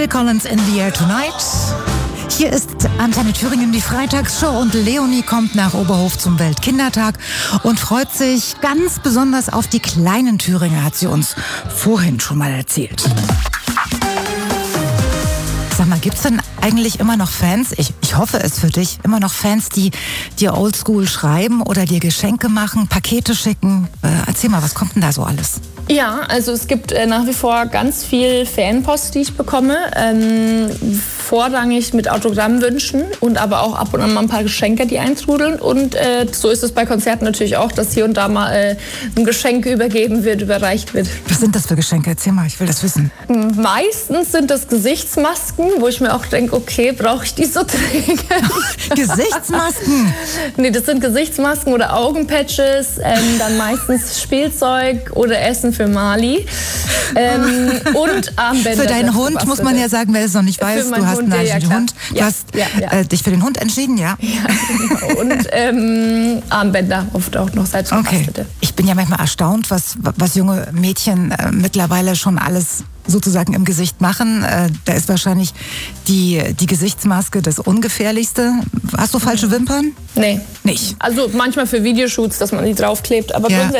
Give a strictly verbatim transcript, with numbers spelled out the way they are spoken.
Phil Collins in the Air Tonight. Hier ist Antenne Thüringen, die Freitagsshow, und Leonie kommt nach Oberhof zum Weltkindertag und freut sich ganz besonders auf die kleinen Thüringer, hat sie uns vorhin schon mal erzählt. Sag mal, gibt's denn eigentlich immer noch Fans, ich, ich hoffe es für dich, immer noch Fans, die dir oldschool schreiben oder dir Geschenke machen, Pakete schicken? Äh, erzähl mal, was kommt denn da so alles? Ja, also es gibt äh, nach wie vor ganz viel Fanpost, die ich bekomme. Ähm, vorrangig mit Autogrammwünschen und aber auch ab und an mal ein paar Geschenke, die eintrudeln. Und äh, so ist es bei Konzerten natürlich auch, dass hier und da mal äh, ein Geschenk übergeben wird, überreicht wird. Was sind das für Geschenke? Erzähl mal, ich will das wissen. Meistens sind das Gesichtsmasken, wo ich mir auch denke, okay, brauche ich die so dringend? Gesichtsmasken? Nee, das sind Gesichtsmasken oder Augenpatches, ähm, dann meistens Spielzeug oder Essen für Mali ähm, und Armbänder. Für deinen Hund muss man ja sagen, wer es noch nicht weiß, du hast Hund, einen ja, ja, Hund, du ja, hast ja, ja. Äh, dich für den Hund entschieden, ja? Ja, genau. Und ähm, Armbänder oft auch noch selbst gebastelte. Okay. Ich bin ja manchmal erstaunt, was, was junge Mädchen äh, mittlerweile schon alles sozusagen im Gesicht machen. Äh, da ist wahrscheinlich die, die Gesichtsmaske das Ungefährlichste. Hast du falsche Wimpern? Nee. Nicht? Also manchmal für Videoshoots, dass man die draufklebt, aber ja.